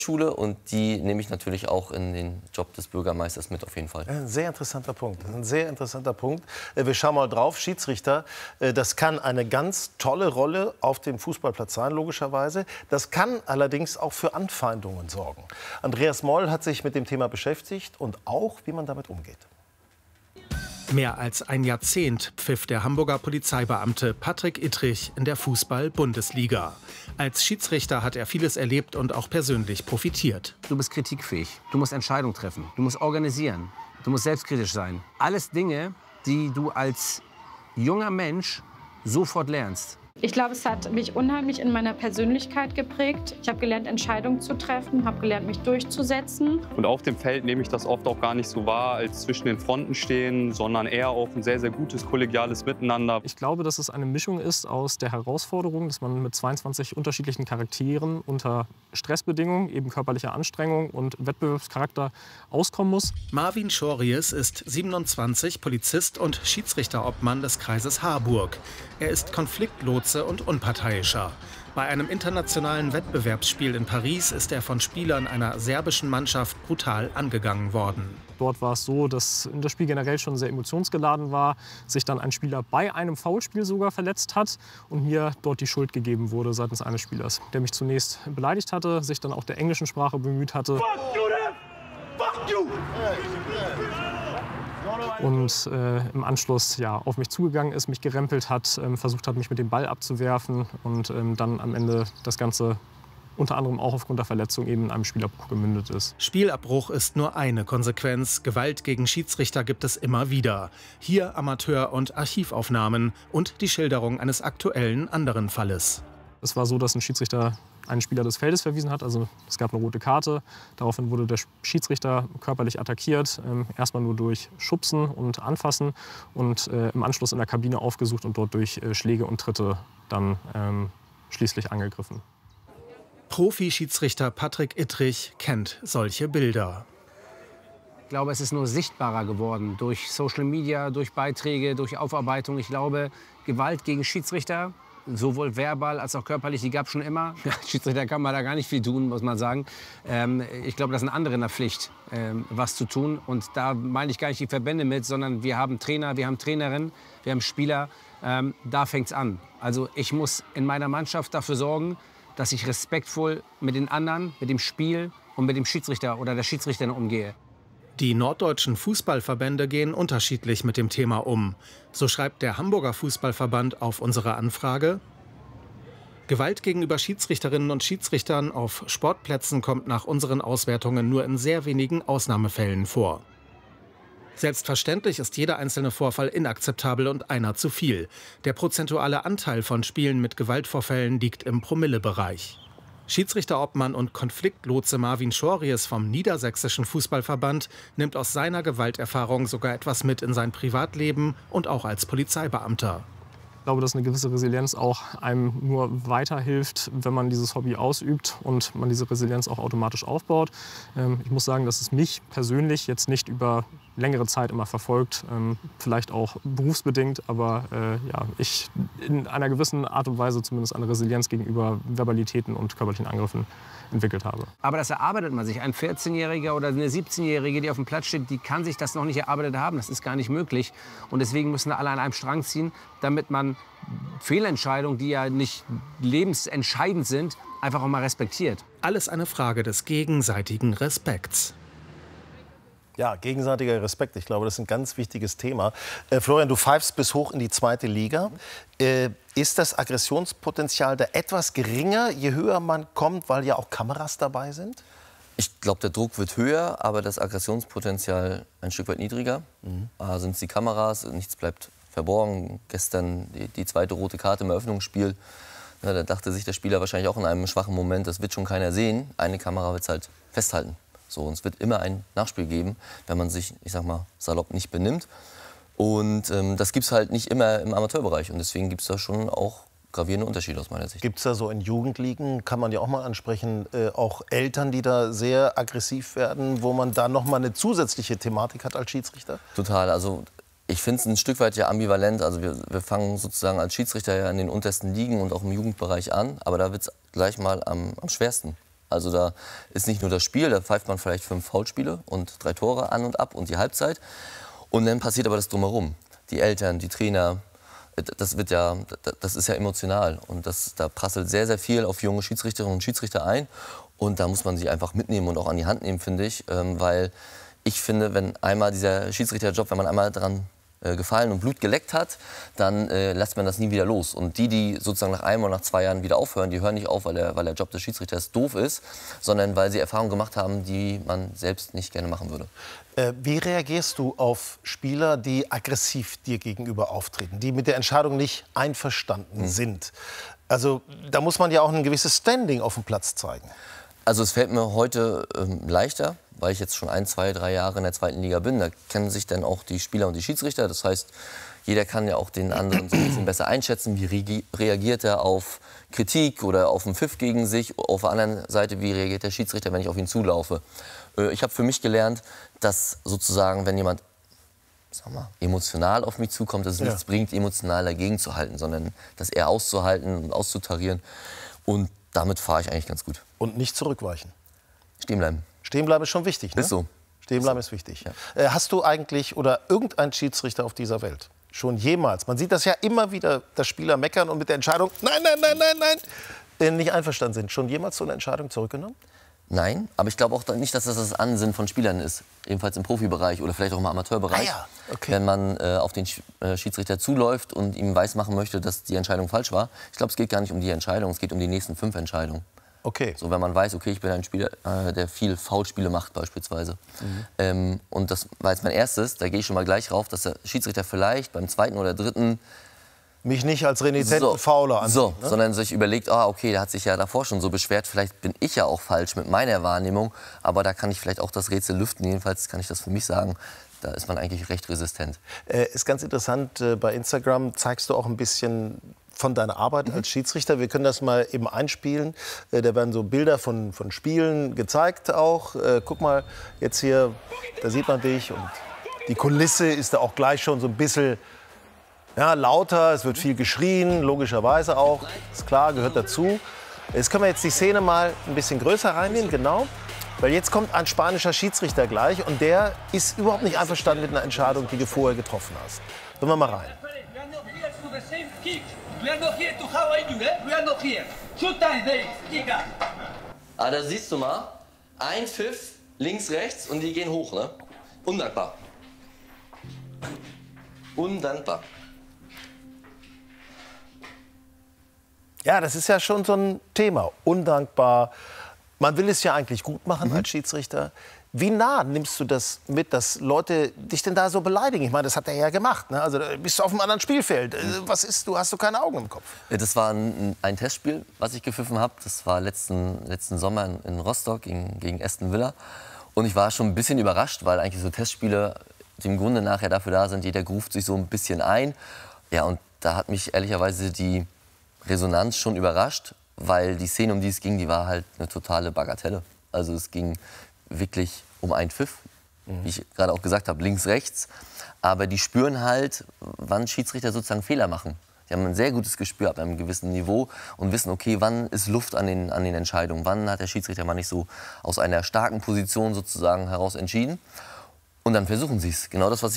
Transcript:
Schule und die nehme ich natürlich auch in den Job des Bürgermeisters mit, auf jeden Fall. Ein sehr interessanter Punkt. Ein sehr interessanter Punkt. Wir schauen mal drauf. Schiedsrichter, das kann eine ganz tolle Rolle auf dem Fußballplatz sein, logischerweise. Das kann allerdings auch für Anfeindungen sorgen. Andreas Moll hat sich mit dem Thema beschäftigt und auch, wie man damit umgeht. Mehr als ein Jahrzehnt pfiff der Hamburger Polizeibeamte Patrick Ittrich in der Fußball-Bundesliga. Als Schiedsrichter hat er vieles erlebt und auch persönlich profitiert. Du bist kritikfähig, du musst Entscheidungen treffen, du musst organisieren, du musst selbstkritisch sein. Alles Dinge, die du als junger Mensch sofort lernst. Ich glaube, es hat mich unheimlich in meiner Persönlichkeit geprägt. Ich habe gelernt, Entscheidungen zu treffen, habe gelernt, mich durchzusetzen. Und auf dem Feld nehme ich das oft auch gar nicht so wahr, als zwischen den Fronten stehen, sondern eher auch ein sehr, sehr gutes kollegiales Miteinander. Ich glaube, dass es eine Mischung ist aus der Herausforderung, dass man mit 22 unterschiedlichen Charakteren unter Stressbedingungen, eben körperlicher Anstrengung und Wettbewerbscharakter auskommen muss. Marvin Schories ist 27, Polizist und Schiedsrichterobmann des Kreises Harburg. Er ist Konfliktlotse und unparteiischer. Bei einem internationalen Wettbewerbsspiel in Paris ist er von Spielern einer serbischen Mannschaft brutal angegangen worden. Dort war es so, dass das Spiel generell schon sehr emotionsgeladen war, sich dann ein Spieler bei einem Foulspiel sogar verletzt hat und mir dort die Schuld gegeben wurde seitens eines Spielers, der mich zunächst beleidigt hatte, sich dann auch der englischen Sprache bemüht hatte. Fuck you, then! Fuck you! Und im Anschluss auf mich zugegangen ist, mich gerempelt hat, versucht hat, mich mit dem Ball abzuwerfen und dann am Ende das Ganze unter anderem auch aufgrund der Verletzung eben in einem Spielabbruch gemündet ist. Spielabbruch ist nur eine Konsequenz. Gewalt gegen Schiedsrichter gibt es immer wieder. Hier Amateur- und Archivaufnahmen und die Schilderung eines aktuellen anderen Falles. Es war so, dass ein Schiedsrichter einen Spieler des Feldes verwiesen hat. Also es gab eine rote Karte. Daraufhin wurde der Schiedsrichter körperlich attackiert. Erstmal nur durch Schubsen und Anfassen und im Anschluss in der Kabine aufgesucht und dort durch Schläge und Tritte dann schließlich angegriffen. Profi-Schiedsrichter Patrick Ittrich kennt solche Bilder. Ich glaube, es ist nur sichtbarer geworden durch Social Media, durch Beiträge, durch Aufarbeitung. Ich glaube, Gewalt gegen Schiedsrichter, sowohl verbal als auch körperlich, die gab es schon immer. Schiedsrichter kann man da gar nicht viel tun, muss man sagen. Ich glaube, das sind andere in der Pflicht, was zu tun. Und da meine ich gar nicht die Verbände mit, sondern wir haben Trainer, wir haben Trainerinnen, wir haben Spieler. Da fängt es an. Also ich muss in meiner Mannschaft dafür sorgen, dass ich respektvoll mit den anderen, mit dem Spiel und mit dem Schiedsrichter oder der Schiedsrichterin umgehe. Die norddeutschen Fußballverbände gehen unterschiedlich mit dem Thema um. So schreibt der Hamburger Fußballverband auf unsere Anfrage: Gewalt gegenüber Schiedsrichterinnen und Schiedsrichtern auf Sportplätzen kommt nach unseren Auswertungen nur in sehr wenigen Ausnahmefällen vor. Selbstverständlich ist jeder einzelne Vorfall inakzeptabel und einer zu viel. Der prozentuale Anteil von Spielen mit Gewaltvorfällen liegt im Promillebereich. Schiedsrichterobmann und Konfliktlotse Marvin Schories vom Niedersächsischen Fußballverband nimmt aus seiner Gewalterfahrung sogar etwas mit in sein Privatleben und auch als Polizeibeamter. Ich glaube, dass eine gewisse Resilienz auch einem nur weiterhilft, wenn man dieses Hobby ausübt und man diese Resilienz auch automatisch aufbaut. Ich muss sagen, dass es mich persönlich jetzt nicht über längere Zeit immer verfolgt, vielleicht auch berufsbedingt, aber ich in einer gewissen Art und Weise zumindest eine Resilienz gegenüber Verbalitäten und körperlichen Angriffen entwickelt habe. Aber das erarbeitet man sich. Ein 14-Jähriger oder eine 17-Jährige, die auf dem Platz steht, die kann sich das noch nicht erarbeitet haben. Das ist gar nicht möglich. Und deswegen müssen alle an einem Strang ziehen, damit man Fehlentscheidungen, die ja nicht lebensentscheidend sind, einfach auch mal respektiert. Alles eine Frage des gegenseitigen Respekts. Ja, gegenseitiger Respekt. Ich glaube, das ist ein ganz wichtiges Thema. Florian, du pfeifst bis hoch in die 2. Liga. Ist das Aggressionspotenzial da etwas geringer, je höher man kommt, weil ja auch Kameras dabei sind? Ich glaube, der Druck wird höher, aber das Aggressionspotenzial ein Stück weit niedriger. Sind es die Kameras, nichts bleibt verborgen. Gestern die 2. rote Karte im Eröffnungsspiel. Ja, da dachte sich der Spieler wahrscheinlich auch in einem schwachen Moment, das wird schon keiner sehen. Eine Kamera wird es halt festhalten. So, und es wird immer ein Nachspiel geben, wenn man sich, ich sag mal, salopp nicht benimmt. Und das gibt es halt nicht immer im Amateurbereich. Und deswegen gibt es da schon auch gravierende Unterschiede aus meiner Sicht. Gibt es da so in Jugendligen, kann man ja auch mal ansprechen, auch Eltern, die da sehr aggressiv werden, wo man da noch mal eine zusätzliche Thematik hat als Schiedsrichter? Total. Also ich finde es ein Stück weit ja ambivalent. Also wir fangen sozusagen als Schiedsrichter ja in den untersten Ligen und auch im Jugendbereich an. Aber da wird es gleich mal am schwersten. Also da ist nicht nur das Spiel, da pfeift man vielleicht 5 Foulspiele und 3 Tore an und ab und die Halbzeit. Und dann passiert aber das Drumherum. Die Eltern, die Trainer, das ist ja emotional. Und da prasselt sehr, sehr viel auf junge Schiedsrichterinnen und Schiedsrichter ein. Und da muss man sie einfach mitnehmen und auch an die Hand nehmen, finde ich. Weil ich finde, wenn einmal dieser Schiedsrichterjob, wenn man einmal daran gefallen und Blut geleckt hat, dann lässt man das nie wieder los. Und die sozusagen nach 1 oder nach 2 Jahren wieder aufhören, die hören nicht auf, weil der Job des Schiedsrichters doof ist, sondern weil sie Erfahrungen gemacht haben, die man selbst nicht gerne machen würde. Wie reagierst du auf Spieler, die aggressiv dir gegenüber auftreten, die mit der Entscheidung nicht einverstanden sind? Also da muss man ja auch ein gewisses Standing auf dem Platz zeigen. Also es fällt mir heute leichter, weil ich jetzt schon 1, 2, 3 Jahre in der 2. Liga bin. Da kennen sich dann auch die Spieler und die Schiedsrichter. Das heißt, jeder kann ja auch den anderen so ein bisschen besser einschätzen. Wie reagiert er auf Kritik oder auf einen Pfiff gegen sich? Auf der anderen Seite, wie reagiert der Schiedsrichter, wenn ich auf ihn zulaufe? Ich habe für mich gelernt, dass sozusagen, wenn jemand emotional auf mich zukommt, dass es nichts bringt, emotional dagegen zu halten, sondern das eher auszuhalten und auszutarieren. Und damit fahre ich eigentlich ganz gut. Und nicht zurückweichen. Stehen bleiben. Stehen bleiben ist schon wichtig, ne? Ist so. Stehen bleiben ist wichtig. Ja. Hast du eigentlich oder irgendein Schiedsrichter auf dieser Welt schon jemals, man sieht das ja immer wieder, dass Spieler meckern und mit der Entscheidung, nein, nicht einverstanden sind, schon jemals so eine Entscheidung zurückgenommen? Nein, aber ich glaube auch nicht, dass das das Ansinnen von Spielern ist. Ebenfalls im Profibereich oder vielleicht auch im Amateurbereich. Ah ja, okay. Wenn man auf den Schiedsrichter zuläuft und ihm weismachen möchte, dass die Entscheidung falsch war. Ich glaube, es geht gar nicht um die Entscheidung, es geht um die nächsten 5 Entscheidungen. Okay. So, wenn man weiß, okay, ich bin ein Spieler, der viel Foulspiele macht beispielsweise. Und das war jetzt mein erstes, da gehe ich schon mal gleich rauf, dass der Schiedsrichter vielleicht beim 2. oder 3. mich nicht als renitenten Fauler ansieht. So, ne? Sondern sich überlegt, okay, der hat sich ja davor schon so beschwert, vielleicht bin ich ja auch falsch mit meiner Wahrnehmung, aber da kann ich vielleicht auch das Rätsel lüften, jedenfalls kann ich das für mich sagen, da ist man eigentlich recht resistent. Ist ganz interessant, bei Instagram zeigst du auch ein bisschen von deiner Arbeit als Schiedsrichter. Wir können das mal eben einspielen. Da werden so Bilder von Spielen gezeigt auch. Guck mal, jetzt hier, da sieht man dich und die Kulisse ist da auch gleich schon so ein bisschen lauter, es wird viel geschrien, logischerweise auch, ist klar, gehört dazu. Jetzt können wir jetzt die Szene mal ein bisschen größer reinnehmen, genau. Weil jetzt kommt ein spanischer Schiedsrichter gleich und der ist überhaupt nicht einverstanden mit einer Entscheidung, die du vorher getroffen hast. Hören wir mal rein. Da siehst du mal, ein Pfiff, links, rechts und die gehen hoch, ne? Undankbar. Undankbar. Ja, das ist ja schon so ein Thema. Undankbar. Man will es ja eigentlich gut machen als Schiedsrichter. Wie nah nimmst du das mit, dass Leute dich denn da so beleidigen? Ich meine, das hat er ja gemacht. Ne? Also bist du auf einem anderen Spielfeld. Was ist, hast du keine Augen im Kopf? Das war ein Testspiel, was ich gepfiffen habe. Das war letzten Sommer in Rostock gegen Aston Villa. Und ich war schon ein bisschen überrascht, weil eigentlich so Testspiele im Grunde nachher dafür da sind, jeder ruft sich so ein bisschen ein. Ja, und da hat mich ehrlicherweise die Resonanz schon überrascht, weil die Szene, um die es ging, die war halt eine totale Bagatelle. Also es ging wirklich um einen Pfiff, wie ich gerade auch gesagt habe, links, rechts. Aber die spüren halt, wann Schiedsrichter sozusagen Fehler machen. Die haben ein sehr gutes Gespür ab einem gewissen Niveau und wissen, okay, wann ist Luft an den Entscheidungen, wann hat der Schiedsrichter mal nicht so aus einer starken Position sozusagen heraus entschieden. Und dann versuchen sie es. Genau das, was